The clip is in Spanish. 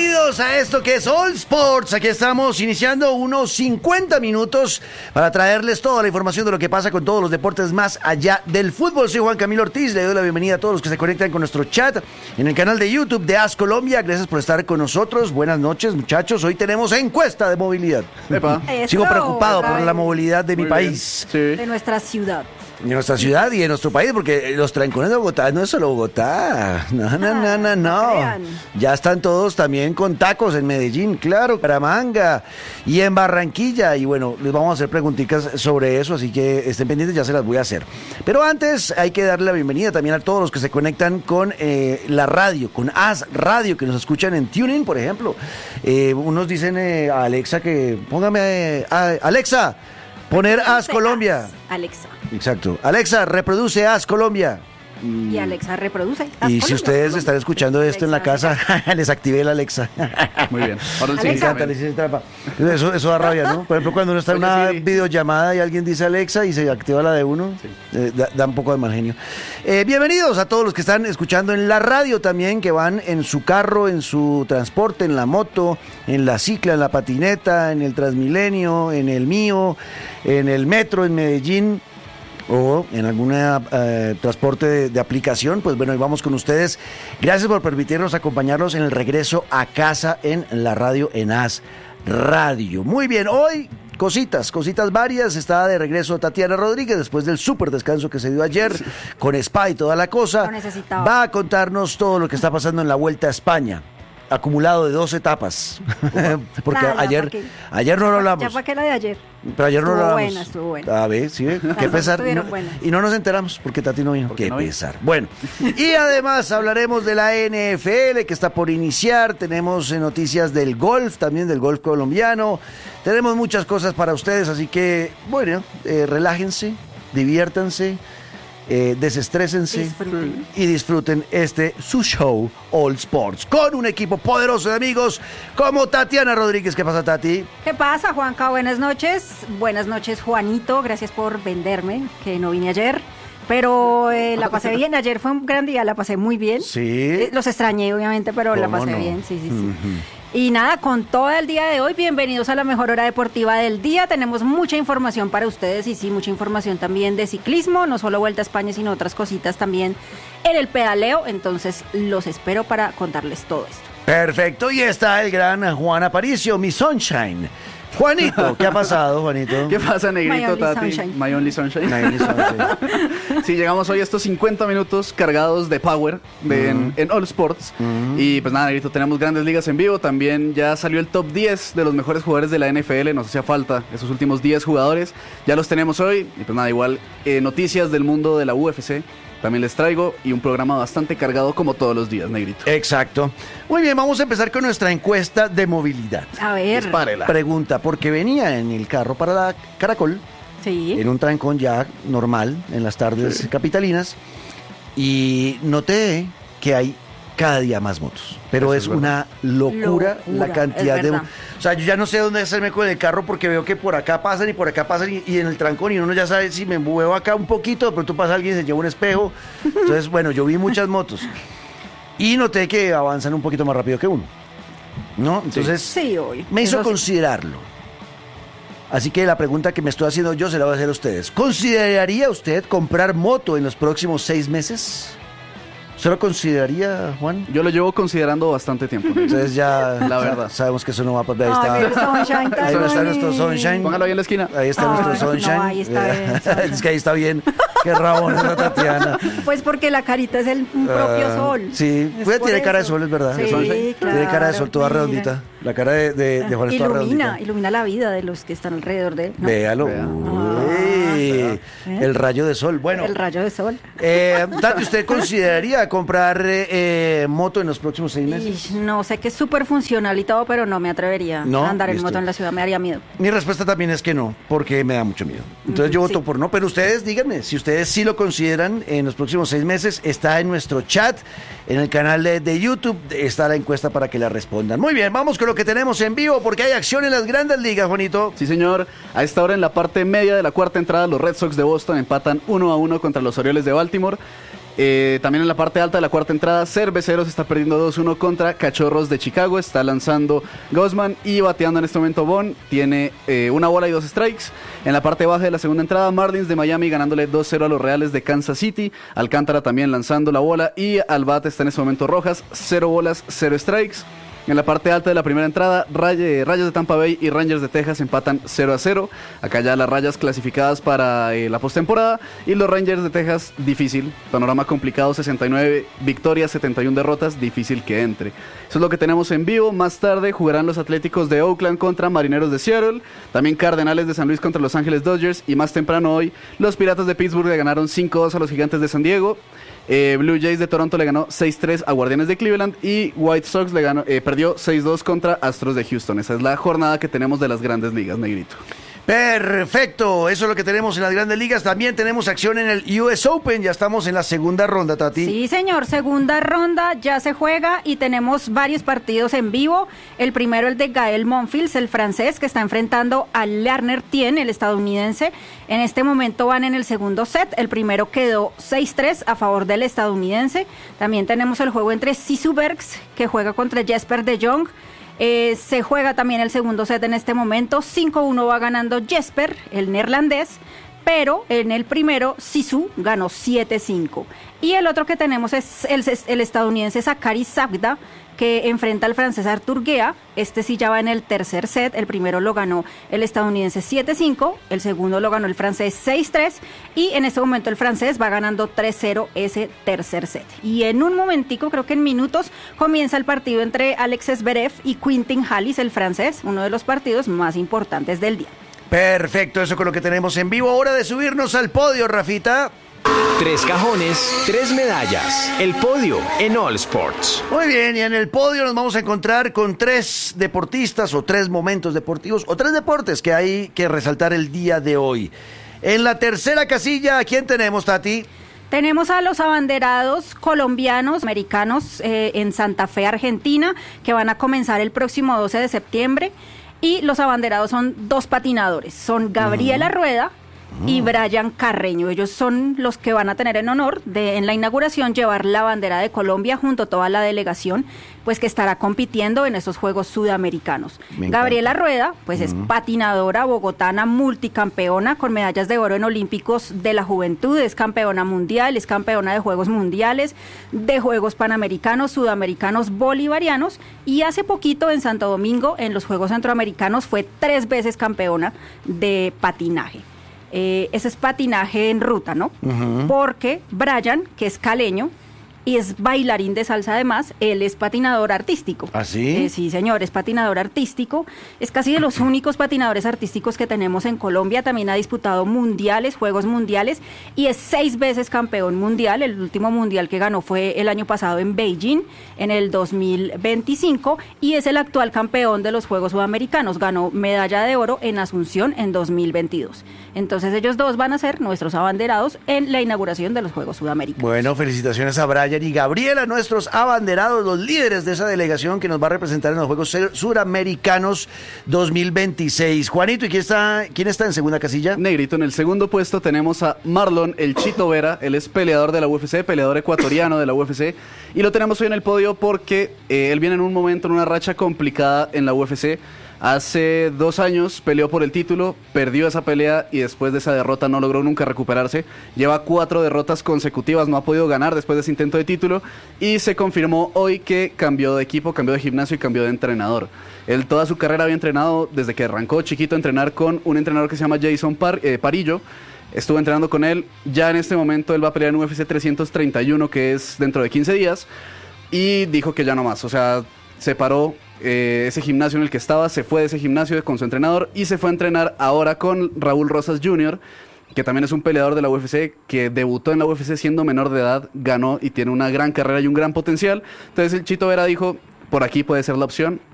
Bienvenidos a esto que es All Sports. Aquí estamos iniciando unos 50 minutos para traerles toda la información de lo que pasa con todos los deportes más allá del fútbol. Soy Juan Camilo Ortiz, le doy la bienvenida a todos los que se conectan con nuestro chat en el canal de YouTube de AS Colombia. Gracias por estar con nosotros. Buenas noches, muchachos. Hoy tenemos encuesta de movilidad. Sigo preocupado por la movilidad de mi país. Sí. De nuestra ciudad. De nuestra ciudad y de nuestro país, porque los trancones de Bogotá no es solo Bogotá. No. Ya están todos también con tacos en Medellín, claro, Bucaramanga y en Barranquilla. Y bueno, les vamos a hacer preguntitas sobre eso, así que estén pendientes, ya se las voy a hacer. Pero antes hay que darle la bienvenida también a todos los que se conectan con la radio, con AS Radio, que nos escuchan en TuneIn, por ejemplo. Unos dicen a Alexa que póngame Alexa, poner AS Colombia. Alexa. Exacto. Alexa, reproduce AS Colombia. Y Alexa reproduce. Y si ustedes están escuchando esto en la casa, les activé la Alexa. Muy bien. Ahora Me encanta, les hice trampa. Eso da rabia, ¿no? Por ejemplo, cuando uno está en una videollamada y alguien dice Alexa y se activa la de uno, da un poco de mal genio. Bienvenidos a todos los que están escuchando en la radio también, que van en su carro, en su transporte, en la moto, en la cicla, en la patineta, en el Transmilenio, en el mío, en el metro, en Medellín, o en algún transporte de aplicación. Pues bueno, hoy vamos con ustedes. Gracias por permitirnos acompañarlos en el regreso a casa en la radio, en AS Radio. Muy bien, hoy cositas varias. Está de regreso Tatiana Rodríguez después del súper descanso que se dio ayer con Spa y toda la cosa. Lo necesitaba. Va a contarnos todo lo que está pasando en la Vuelta a España, acumulado de 2 etapas. Porque ayer no lo hablamos. Ya para que la de ayer. Pero ayer no lo hablamos. Estuvo buena. A ver, sí, qué pesar. Y no nos enteramos porque Tati no vino. Qué pesar. Bueno, y además hablaremos de la NFL que está por iniciar. Tenemos noticias del golf, también del golf colombiano. Tenemos muchas cosas para ustedes, así que, bueno, relájense, diviértanse. Desestrésense y disfruten su show All Sports con un equipo poderoso de amigos como Tatiana Rodríguez. ¿Qué pasa, Tati? ¿Qué pasa, Juanca? Buenas noches, Juanito. Gracias por venderme, que no vine ayer. Pero la pasé bien. Ayer fue un gran día, la pasé muy bien. Sí. Los extrañé, obviamente, pero la pasé bien. Sí. Y nada, con todo el día de hoy, bienvenidos a la mejor hora deportiva del día. Tenemos mucha información para ustedes y sí, mucha información también de ciclismo, no solo Vuelta a España, sino otras cositas también en el pedaleo. Entonces, los espero para contarles todo esto. Perfecto, y está el gran Juan Aparicio, mi Sunshine. Juanito, ¿qué ha pasado, Juanito? ¿Qué pasa, negrito, Tati? My Only Sunshine. Sí, llegamos hoy a estos 50 minutos cargados de power en All Sports. Y pues nada, negrito, tenemos grandes ligas en vivo. También ya salió el top 10 de los mejores jugadores de la NFL. Nos hacía falta esos últimos 10 jugadores. Ya los tenemos hoy. Y pues nada, igual noticias del mundo de la UFC también les traigo, y un programa bastante cargado como todos los días, negrito. Exacto. Muy bien, vamos a empezar con nuestra encuesta de movilidad. A ver. Dispárela. Pregunta, porque venía en el carro para la Caracol, Sí. en un trancón ya normal, en las tardes capitalinas, y noté que hay cada día más motos. Pero Eso es una locura la cantidad es de... verdad. O sea, yo ya no sé dónde hacerme con el carro porque veo que por acá pasan y en el trancón, y uno ya sabe si me muevo acá un poquito, de pronto pasa alguien y se lleva un espejo. Entonces, bueno, yo vi muchas motos y noté que avanzan un poquito más rápido que uno, ¿no? Entonces, Sí, hoy. me hizo Eso sí. considerarlo. Así que la pregunta que me estoy haciendo yo se la voy a hacer a ustedes. ¿Consideraría usted comprar moto en los próximos 6 meses? ¿Usted lo consideraría, Juan? Yo lo llevo considerando bastante tiempo, negrito. Entonces ya La verdad. sabemos que eso no va a pasar. Ahí Ay, está. mira, Sunshine, tan Ahí está nuestro bonito. Sunshine. Póngalo ahí en la esquina. Ahí está Ay, nuestro Sunshine. no, ahí está bien, Sunshine. Es que ahí está bien. Qué rabón esa Tatiana. Pues porque la carita es el propio sol. Sí, Es pues por tiene cara de eso. sol, es verdad. Sí, Sunshine. claro. Tiene cara de sol toda Mira. redondita. La cara de Juan es toda redondita. Ilumina la vida de los que están alrededor de él, ¿no? Véalo. Vea. Uy, el rayo de sol. Bueno, El rayo de sol. Tati, ¿usted consideraría comprar moto en los próximos 6 meses? Y no sé que es súper funcional y todo, pero no me atrevería No, a andar en listo. moto en la ciudad, me daría miedo. Mi respuesta también es que no, porque me da mucho miedo. Entonces yo voto sí. por no, pero ustedes díganme, si ustedes sí lo consideran en los próximos 6 meses, está en nuestro chat, en el canal de YouTube, está la encuesta para que la respondan. Muy bien, vamos con lo que tenemos en vivo, porque hay acción en las grandes ligas, Juanito. Sí, señor. A esta hora, en la parte media de la cuarta entrada, los Red Sox de Boston empatan 1-1 contra los Orioles de Baltimore. También en la parte alta de la cuarta entrada, Cerveceros está perdiendo 2-1 contra Cachorros de Chicago. Está lanzando Gosman y bateando en este momento Bond. Tiene una bola y 2 strikes. En la parte baja de la segunda entrada, Marlins de Miami ganándole 2-0 a los Reales de Kansas City. Alcántara también lanzando la bola y al bate está en este momento Rojas, 0 bolas, 0 strikes. En la parte alta de la primera entrada, Rayas de Tampa Bay y Rangers de Texas empatan 0-0. Acá ya las Rayas clasificadas para la postemporada y los Rangers de Texas, difícil. Panorama complicado, 69 victorias, 71 derrotas, difícil que entre. Eso es lo que tenemos en vivo. Más tarde jugarán los Atléticos de Oakland contra Marineros de Seattle. También Cardenales de San Luis contra Los Ángeles Dodgers. Y más temprano hoy, los Piratas de Pittsburgh le ganaron 5-2 a los Gigantes de San Diego. Blue Jays de Toronto le ganó 6-3 a Guardianes de Cleveland y White Sox perdió 6-2 contra Astros de Houston. Esa es la jornada que tenemos de las Grandes Ligas, Negrito. Perfecto, eso es lo que tenemos en las Grandes Ligas. También tenemos acción en el US Open, ya estamos en la segunda ronda, Tati. Sí, señor, segunda ronda, ya se juega y tenemos varios partidos en vivo. El primero, el de Gael Monfils, el francés, que está enfrentando a Lerner Tien, el estadounidense. En este momento van en el segundo set, el primero quedó 6-3 a favor del estadounidense. También tenemos el juego entre Sisu Bergs, que juega contra Jesper de Jong. Se juega también el segundo set en este momento, 5-1 va ganando Jesper, el neerlandés, pero en el primero Sisu ganó 7-5. Y el otro que tenemos es el estadounidense Zachary Sagda, que enfrenta al francés Arthur Guea. Este sí ya va en el tercer set. El primero lo ganó el estadounidense 7-5, el segundo lo ganó el francés 6-3 y en este momento el francés va ganando 3-0 ese tercer set. Y en un momentico, creo que en minutos, comienza el partido entre Alex Zverev y Quentin Halys, el francés, uno de los partidos más importantes del día. Perfecto, eso con lo que tenemos en vivo. Hora de subirnos al podio, Rafita. 3 cajones, 3 medallas. El podio en All Sports. Muy bien, y en el podio nos vamos a encontrar con 3 deportistas o 3 momentos deportivos o 3 deportes que hay que resaltar el día de hoy. En la tercera casilla, ¿a quién tenemos, Tati? Tenemos a los abanderados colombianos, americanos en Santa Fe, Argentina, que van a comenzar el próximo 12 de septiembre. Y los abanderados son 2 patinadores, son Gabriela Rueda y Brian Carreño. Ellos son los que van a tener en honor de en la inauguración llevar la bandera de Colombia junto a toda la delegación, pues que estará compitiendo en esos Juegos Sudamericanos. Gabriela Rueda, pues es patinadora bogotana, multicampeona con medallas de oro en Olímpicos de la Juventud, es campeona mundial, es campeona de Juegos Mundiales, de Juegos Panamericanos, Sudamericanos, Bolivarianos, y hace poquito en Santo Domingo, en los Juegos Centroamericanos, fue 3 veces campeona de patinaje. Ese es patinaje en ruta, ¿no? Porque Brian, que es caleño y es bailarín de salsa además, él es patinador artístico. ¿Ah, sí? Sí, señor, es patinador artístico. Es casi de los únicos patinadores artísticos que tenemos en Colombia. También ha disputado mundiales, Juegos Mundiales, y es 6 veces campeón mundial. El último mundial que ganó fue el año pasado en Beijing, en el 2025, y es el actual campeón de los Juegos Sudamericanos. Ganó medalla de oro en Asunción en 2022. Entonces ellos 2 van a ser nuestros abanderados en la inauguración de los Juegos Sudamericanos. Bueno, felicitaciones a Brian y Gabriela, nuestros abanderados, los líderes de esa delegación que nos va a representar en los Juegos Suramericanos 2026. Juanito, ¿y quién está en segunda casilla? Negrito, en el segundo puesto tenemos a Marlon El Chito Vera. Él es peleador de la UFC, peleador ecuatoriano de la UFC, y lo tenemos hoy en el podio porque él viene en un momento, en una racha complicada en la UFC. Hace 2 años peleó por el título, perdió esa pelea y después de esa derrota no logró nunca recuperarse. Lleva 4 derrotas consecutivas, no ha podido ganar después de ese intento de título, y se confirmó hoy que cambió de equipo, cambió de gimnasio y cambió de entrenador. Él toda su carrera había entrenado, desde que arrancó chiquito, a entrenar con un entrenador que se llama Jason Parillo. Estuvo entrenando con él, ya en este momento él va a pelear en UFC 331, que es dentro de 15 días, y dijo que ya no más, o sea, se paró ese gimnasio en el que estaba, se fue de ese gimnasio con su entrenador y se fue a entrenar ahora con Raúl Rosas Jr., que también es un peleador de la UFC, que debutó en la UFC siendo menor de edad, ganó y tiene una gran carrera y un gran potencial. Entonces el Chito Vera dijo, por aquí puede ser la opción,